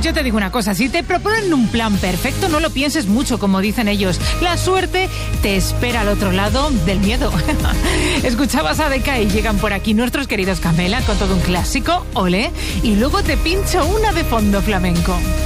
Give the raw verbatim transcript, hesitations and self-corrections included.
yo te digo una cosa, si te proponen un plan perfecto, no lo pienses mucho, como dicen ellos. La suerte te espera al otro lado del miedo. Escuchabas a Decca y llegan por aquí nuestros queridos Camela con todo un clásico, olé, y luego te pincho una de fondo flamenco.